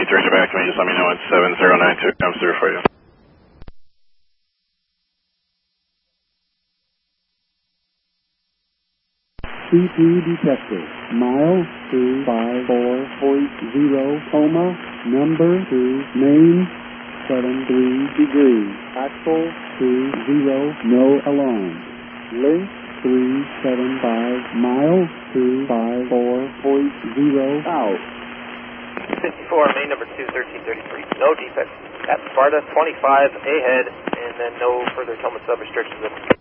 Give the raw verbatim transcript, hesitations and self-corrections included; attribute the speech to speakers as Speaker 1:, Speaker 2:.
Speaker 1: direct it back to me. Just let me know when seven zero nine two comes through for you.
Speaker 2: C two detected. Mile two five four point zero, coma, number two, main, seven three degrees. Axle two zero, no alarm. Link three seven five, mile two five four point zero, out.
Speaker 3: fifty-four, main number two, thirteen thirty-three. No defects. At Sparta, twenty-five, ahead, and then no further helmet sub restrictions.